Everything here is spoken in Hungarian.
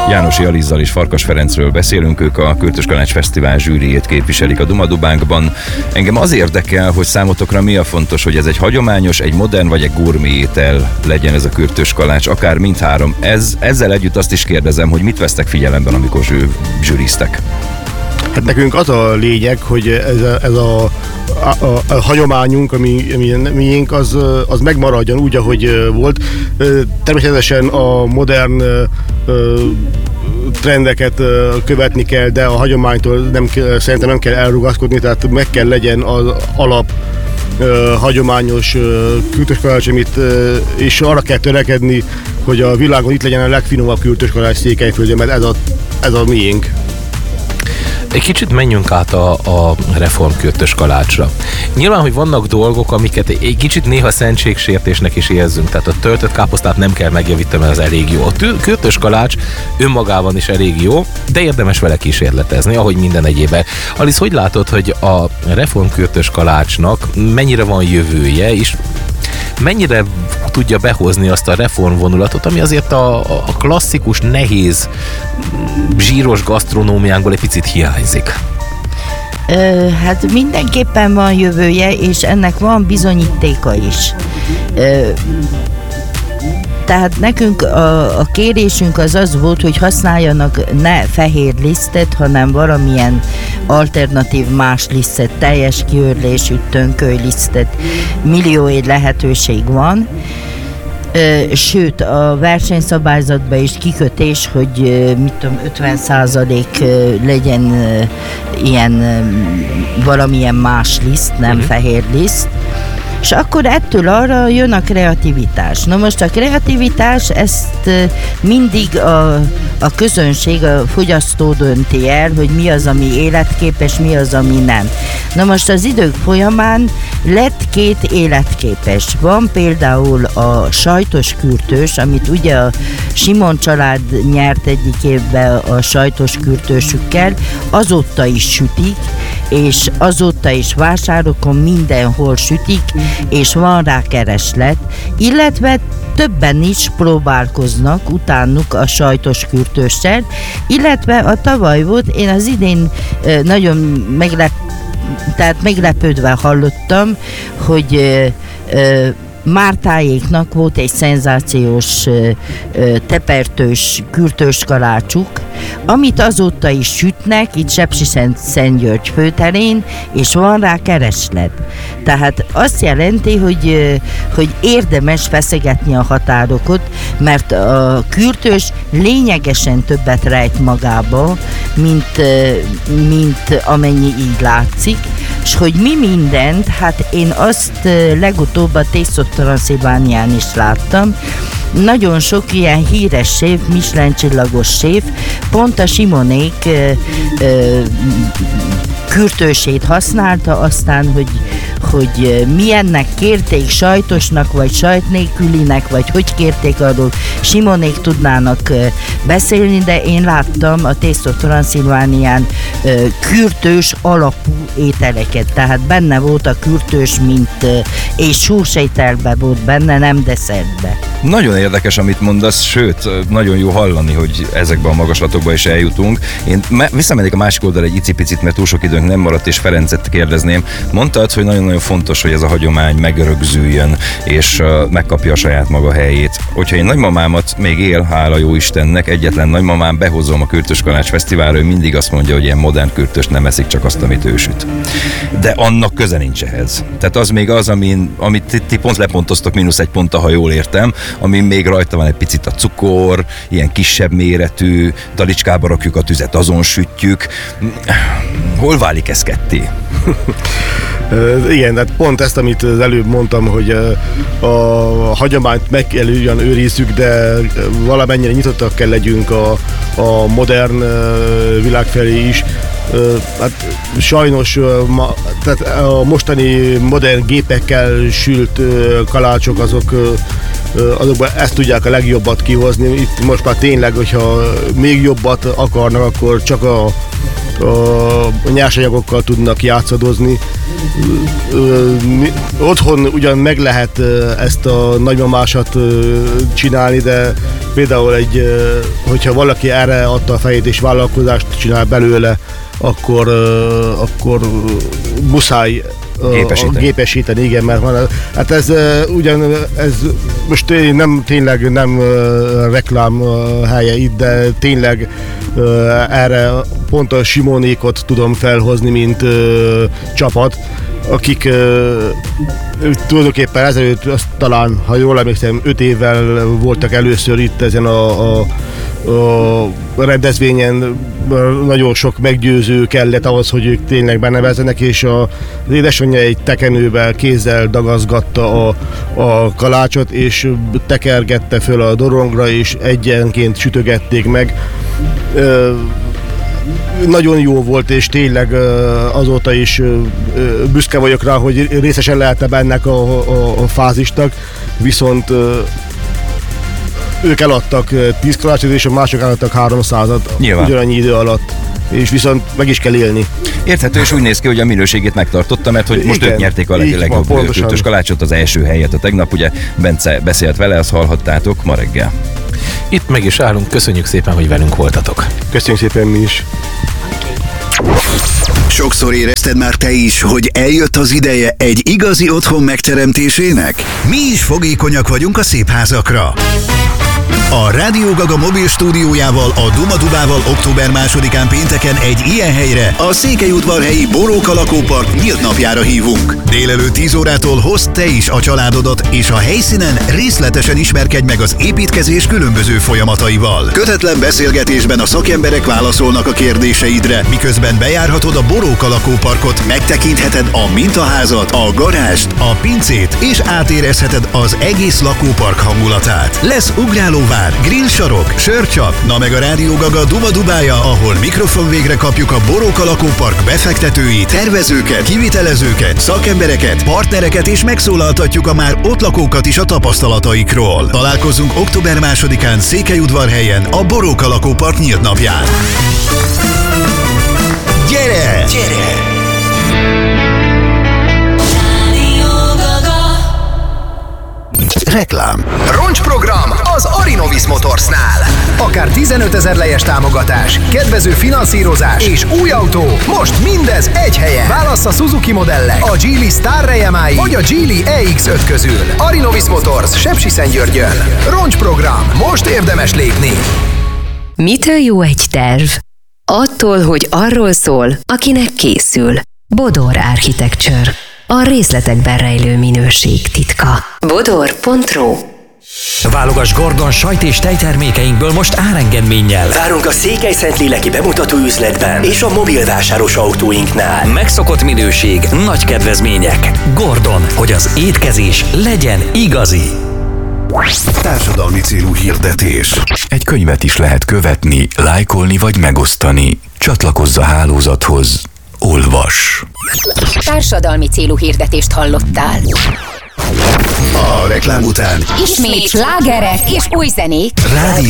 Jánosi Alizzal és Farkas Ferencről beszélünk, ők a Kürtös Kalács Fesztivál zsűriét képviselik a Dumadubánkban. Engem az érdekel, hogy számotokra mi a fontos, hogy ez egy hagyományos, egy modern vagy egy gurmé étel legyen ez a kürtös kalács, akár mindhárom. Ezzel együtt azt is kérdezem, hogy mit vesztek figyelemben, amikor zsűriztek? Hát nekünk az a lényeg, hogy ez a hagyományunk, ami miénk, az megmaradjon úgy, ahogy volt. Természetesen a modern trendeket követni kell, de a hagyománytól szerintem nem kell elrugaszkodni, tehát meg kell legyen az alap hagyományos kürtös kalács, és arra kell törekedni, hogy a világon itt legyen a legfinomabb kürtös kalács Székelyföldön, mert ez a miénk. Egy kicsit menjünk át a reformkürtös kalácsra. Nyilván, hogy vannak dolgok, amiket egy kicsit néha szentségsértésnek is érzünk, tehát a töltött káposztát nem kell megjavítani, mert az elég jó. A kürtös kalács önmagában is elég jó, de érdemes vele kísérletezni, ahogy minden egyébben. Alice, hogy látod, hogy a reformkürtös kalácsnak mennyire van jövője, és mennyire tudja behozni azt a reformvonulatot, ami azért a klasszikus, nehéz, zsíros gasztronómiánkból egy picit hiányzik? Hát mindenképpen van jövője, és ennek van bizonyítéka is. Tehát nekünk a kérésünk az volt, hogy használjanak ne fehér lisztet, hanem valamilyen alternatív más lisztet, teljes kiörlésű tönkölylisztet. Millió egy lehetőség van. Sőt, a versenyszabályzatban is kikötés, hogy 50% legyen ilyen valamilyen más liszt, nem fehér liszt. És akkor ettől arra jön a kreativitás. Na most a kreativitás, ezt mindig a közönség, a fogyasztó dönti el, hogy mi az, ami életképes, mi az, ami nem. Na most az idők folyamán lett két életképes. Van például a sajtos kürtös, amit ugye a Simon család nyert egyik évben a sajtos kürtösükkel, azóta is sütik, és azóta is vásárokon mindenhol sütik, és van rá kereslet, illetve többen is próbálkoznak utánuk a sajtos kürtössel, illetve a tavaly volt, én az idén nagyon meglepődve hallottam, hogy Mártáéknak volt egy szenzációs tepertős kürtös kalácsuk, amit azóta is sütnek, itt Sepsiszentgyörgy főterén, és van rá kereslet. Tehát azt jelenti, hogy érdemes feszegetni a határokat, mert a kürtös lényegesen többet rejt magába, mint amennyi így látszik, és hogy mi mindent, hát én azt legutóbb a Taste of Transylvanián is láttam, nagyon sok ilyen híres séf, Michelin csillagos séf, pont a Simonék kürtősét használta, aztán, hogy milyennek kérték, sajtosnak, vagy sajt nélkülinek, vagy hogy kérték, arról Simonék tudnának beszélni, de én láttam a Taste of Transylvanián kürtős alapú ételeket, tehát benne volt a kürtős, és súrsételbe volt benne, nem desszertbe. Nagyon érdekes, amit mondasz, sőt, nagyon jó hallani, hogy ezekben a magaslatokba is eljutunk. Én visszamennék a másik oldalra egy icipicit, mert túl sok időnk nem maradt, és Ferencet kérdezném. Mondtad, hogy nagyon-nagyon fontos, hogy ez a hagyomány megörökzüljön, és megkapja a saját maga helyét. Hogyha én nagymamámat még él, hála jó Istennek, egyetlen nagymamám, behozom a Kürtös Kalács Fesztiválra, ő mindig azt mondja, hogy ilyen modern kürtöst nem eszik, csak azt, amit ő süt. De annak köze nincs ehhez. Tehát az még az, amit ti pont lepontoztok -1 ponttal, ha jól értem, ami még rajta van egy picit a cukor, ilyen kisebb méretű, talicskába rakjuk a tüzet, azon sütjük. Hol válik ez ketté? Igen, tehát pont ezt, amit az előbb mondtam, hogy a hagyományt meg kell ugyan őrizzük, de valamennyire nyitottak kell legyünk a modern világ felé is. Hát sajnos tehát a mostani modern gépekkel sült kalácsok azokban ezt tudják a legjobbat kihozni. Itt most már tényleg, hogyha még jobbat akarnak, akkor csak a nyersanyagokkal tudnak játszadozni, otthon ugyan meg lehet ezt a nagymamásat csinálni, de például hogyha valaki erre adta a fejét és vállalkozást csinál belőle, akkor muszáj gépesíteni, igen, mert van, hát ez most tényleg nem reklám helye itt, de tényleg erre pont a Simonékot tudom felhozni, mint csapat, akik tulajdonképpen ezelőtt, talán, ha jól emlékszem, 5 évvel voltak először itt ezen a rendezvényen. Nagyon sok meggyőző kellett ahhoz, hogy ők tényleg benevezzenek, és az édesanyja egy tekenővel kézzel dagazgatta a kalácsot, és tekergette föl a dorongra, és egyenként sütögették meg. Nagyon jó volt, és tényleg azóta is büszke vagyok rá, hogy részesen lehettem ennek a fázisnak, viszont ők eladtak 10 kalácsot, és a mások eladtak 300-at ugyanannyi idő alatt, és viszont meg is kell élni. Érthető, és úgy néz ki, hogy a minőségét megtartotta, mert hogy most ők nyerték a legjobb kürtös kalácsot, az első helyet a tegnap, ugye Bence beszélt vele, azt hallhattátok ma reggel. Itt meg is állunk, köszönjük szépen, hogy velünk voltatok. Köszönjük szépen mi is. Sokszor érezted már te is, hogy eljött az ideje egy igazi otthon megteremtésének? Mi is fogékonyak vagyunk a szép házakra. A Rádió Gaga mobil stúdiójával, a Duma Dubával október 2-án pénteken egy ilyen helyre, a Székelyudvarhelyi Boróka lakópark nyílt napjára hívunk. Délelőtt 10 órától hozd te is a családodat, és a helyszínen részletesen ismerkedj meg az építkezés különböző folyamataival. Kötetlen beszélgetésben a szakemberek válaszolnak a kérdéseidre, miközben bejárhatod a Boróka lakóparkot, megtekintheted a mintaházat, a garást, a pincét, és átérezheted az egész lakópark hangulatát. Lesz ugrálóvár, grillsarok, sörcsap, na meg a Rádió Gaga Duma Dubája, ahol mikrofon végre kapjuk a Boróka lakópark befektetőit, tervezőket, kivitelezőket, szakembereket, partnereket, és megszólaltatjuk a már ott lakókat is a tapasztalataikról. Találkozunk október 2-án Székelyudvarhelyen, a Boróka lakópark nyílt napján. Gyere! Gyere! Reklám. Roncsprogram az Arinovis Motorsnál. Akár 15 000 lejes támogatás, kedvező finanszírozás és új autó. Most mindez egy helyen. Válassz a Suzuki modellek, a Geely Star Rejemái vagy a Geely EX5 közül. Arinovis Motors, Sepsiszentgyörgyön. Roncsprogram. Most érdemes lépni. Mitől jó egy terv? Attól, hogy arról szól, akinek készül. Bodor Architecture. A részletekben rejlő minőség titka. Bodor.ro. Válogass Gordon sajt és tejtermékeinkből most árengedménnyel. Várunk a Székelyszentléki bemutató üzletben és a mobilvásáros autóinknál. Megszokott minőség, nagy kedvezmények. Gordon, hogy az étkezés legyen igazi. Társadalmi célú hirdetés. Egy könyvet is lehet követni, lájkolni vagy megosztani. Csatlakozz a hálózathoz. Olvas. Társadalmi célú hirdetést hallottál. A reklám után Ismét slágerek és új zenék. Rádió